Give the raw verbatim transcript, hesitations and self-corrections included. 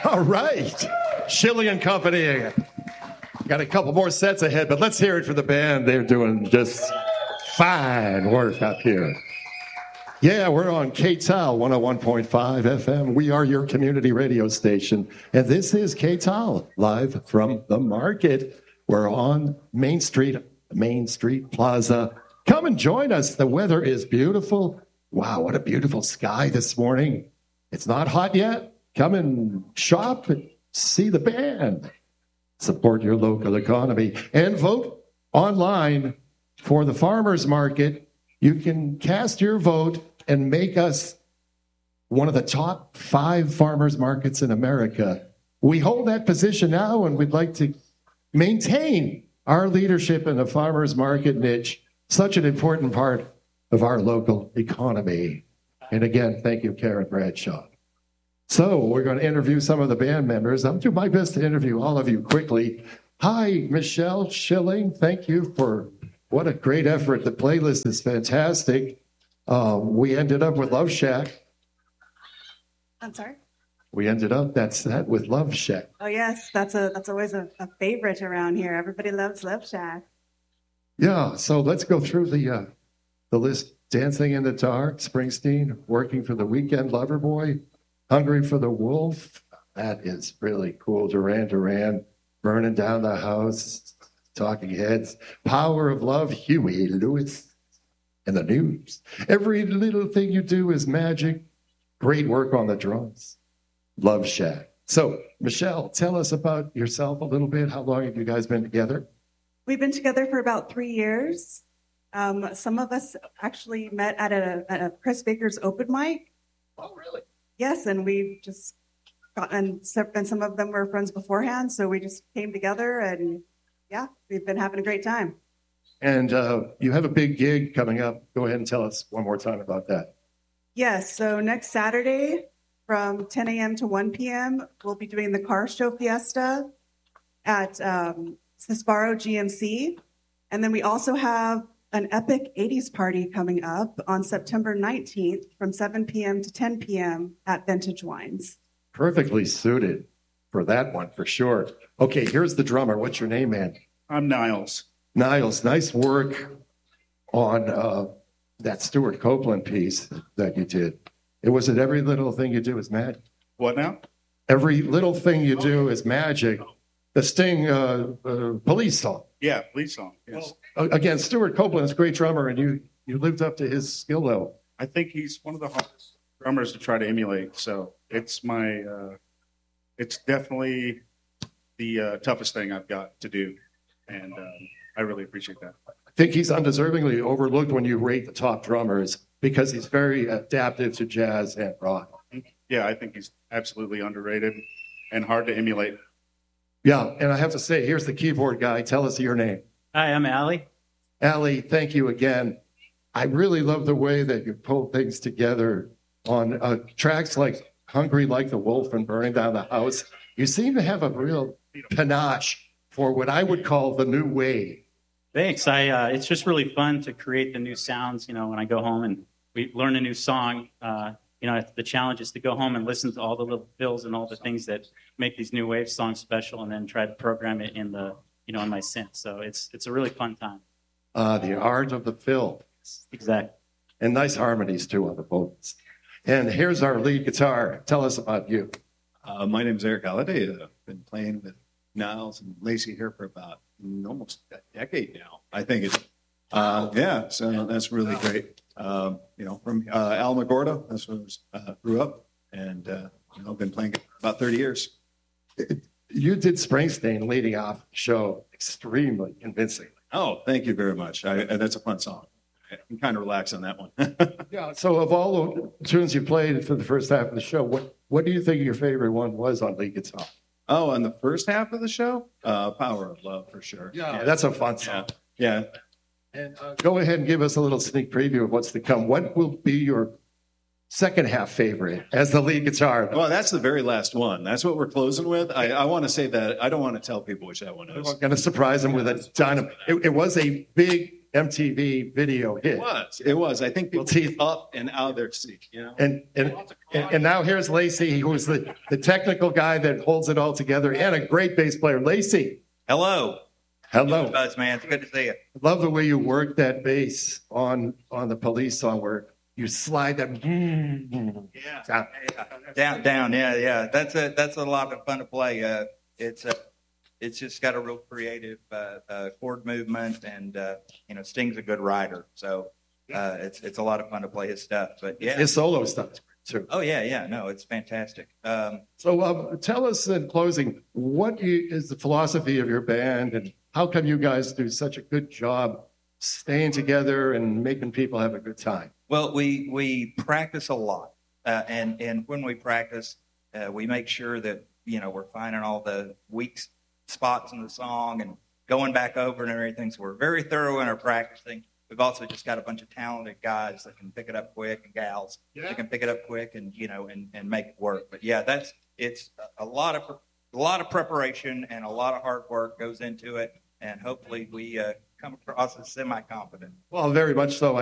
All right. Schilling and Company. Got a couple more sets ahead, but let's hear it for the band. They're doing just fine work up here. Yeah, we're on K T A L one oh one point five F M. We are your community radio station. And this is K T A L, live from the market. We're on Main Street, Main Street Plaza. Come and join us. The weather is beautiful. Wow, what a beautiful sky this morning. It's not hot yet. Come and shop and see the band. Support your local economy and vote online for the farmers market. You can cast your vote and make us one of the top five farmers markets in America. We hold that position now, and we'd like to maintain our leadership in the farmers market niche, such an important part of our local economy. And again, thank you, Karen Bradshaw. So we're going to interview some of the band members. I'll do my best to interview all of you quickly. Hi, Michelle Schilling. Thank you for what a great effort. The playlist is fantastic. Um, we ended up with Love Shack. I'm sorry? We ended up, that's that, with Love Shack. Oh, yes. That's a that's always a, a favorite around here. Everybody loves Love Shack. Yeah, so let's go through the uh, the list. Dancing in the Dark, Springsteen, Working for the Weekend, Loverboy, Hungry for the Wolf. That is really cool. Duran Duran, Burning Down the House, Talking Heads, Power of Love, Huey Lewis, and the News. Every little thing you do is magic. Great work on the drums. Love Shack. So, Michelle, tell us about yourself a little bit. How long have you guys been together? We've been together for about three years. Um, some of us actually met at a, at a Chris Baker's open mic. Oh, really? Yes, and we just got, and, and some of them were friends beforehand, so we just came together, and yeah, we've been having a great time. And uh, you have a big gig coming up. Go ahead and tell us one more time about that. Yes, so next Saturday from ten a.m. to one p.m., we'll be doing the Car Show Fiesta at um, Sparrow G M C. And then we also have an epic eighties party coming up on September nineteenth from seven p.m. to ten p.m. at Vintage Wines. Perfectly suited for that one, for sure. Okay, here's the drummer. What's your name, man? I'm Niles. Niles, nice work on uh, that Stuart Copeland piece that you did. It was it every little thing you do is magic. What now? Every little thing you do is magic. The Sting uh, uh, Police song. Yeah, Police song. Yes. Well, again, Stuart Copeland is a great drummer, and you you lived up to his skill level. I think he's one of the hardest drummers to try to emulate. So it's my, uh, it's definitely the uh, toughest thing I've got to do, and um, I really appreciate that. I think he's undeservingly overlooked when you rate the top drummers because he's very adaptive to jazz and rock. Yeah, I think he's absolutely underrated and hard to emulate. Yeah, and I have to say, here's the keyboard guy. Tell us your name. Hi, I'm Allie. Allie, thank you again. I really love the way that you pull things together on uh, tracks like Hungry Like the Wolf and Burning Down the House. You seem to have a real panache for what I would call the new wave. Thanks. I uh, it's just really fun to create the new sounds. You know, when I go home and we learn a new song, uh, you know, the challenge is to go home and listen to all the little fills and all the things that make these new wave songs special, and then try to program it in the, you know, in my synth. So it's it's a really fun time. Uh, the art of the fill. Exactly. And nice harmonies too on the vocals. And here's our lead guitar. Tell us about you. Uh, my name is Eric Halliday. I've been playing with Niles and Lacey here for about almost a decade now. I think it's, uh, yeah, so that's really great. Um, you know, from uh, Alamogordo, that's where I uh, grew up, and uh, you know, I've been playing about thirty years. You did Springsteen leading off the show extremely convincingly. Oh, thank you very much. I, I, that's a fun song. I can kind of relax on that one. Yeah. So, of all the tunes you played for the first half of the show, what what do you think your favorite one was on lead guitar? Oh, on the first half of the show, uh, "Power of Love" for sure. Yeah, yeah, that's a fun song. Yeah. And uh, go ahead and give us a little sneak preview of what's to come. What will be your second half favorite as the lead guitar? Well, that's the very last one. That's what we're closing with. I, I want to say that. I don't want to tell people which that one is. We're going to surprise them with a dynamite. It, it was a big M T V video hit. It was, it was. I think people Well, see- up and out of their seat, you know? And, and, and and now here's Lacey, who's the, the technical guy that holds it all together and a great bass player. Lacey, Hello. hello. Buzz, man. It's good to see you. Love the way you work that bass on, on the Police song where you slide that. Yeah. Down, down. Yeah, yeah. That's a that's a lot of fun to play. Uh, it's a, it's just got a real creative uh, uh, chord movement, and uh, you know, Sting's a good writer, so uh, it's it's a lot of fun to play his stuff. But yeah. His solo stuff too. Oh yeah, yeah. No, it's fantastic. Um, So um, tell us in closing, what you, is the philosophy of your band, and how come you guys do such a good job staying together and making people have a good time? Well, we we practice a lot, uh, and and when we practice, uh, we make sure that you know we're finding all the weak spots in the song and going back over and everything. So we're very thorough in our practicing. We've also just got a bunch of talented guys that can pick it up quick, and gals that can pick it up quick and you know and, and make it work. But yeah, that's it's a lot of a lot of preparation and a lot of hard work goes into it, and hopefully we uh, come across as semi-competent. Well, very much so.